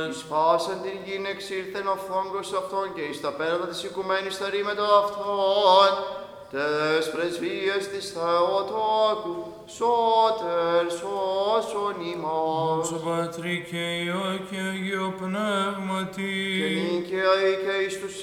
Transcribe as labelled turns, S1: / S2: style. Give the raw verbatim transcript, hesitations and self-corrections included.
S1: Εις πάσαν την γην εξήλθεν ο φόγκος αυτών και εις τα πέρατα της οικουμένης τα ρήματα αυτών, τες πρεσβείες της Θεοτόκου, σώτερ σώσον ημάς.
S2: Σου Πατρί και Υιό και Αγίο Πνεύματι.
S1: Και νίκαια ή και εις τους